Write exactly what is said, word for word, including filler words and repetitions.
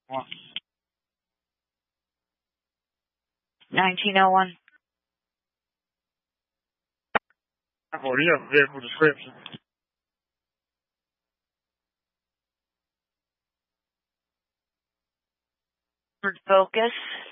nineteen oh one. Well, do you have a vehicle description? Ford Focus.